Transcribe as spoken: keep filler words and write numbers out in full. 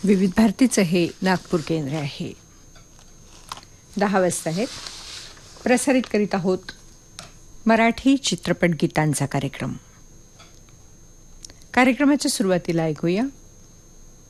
विविध भारतीचं हे नागपूर केंद्र आहे. दहा वाजता आहेत. प्रसारित करीत आहोत मराठी चित्रपट गीतांचा कार्यक्रम. कार्यक्रमाच्या सुरुवातीला ऐकूया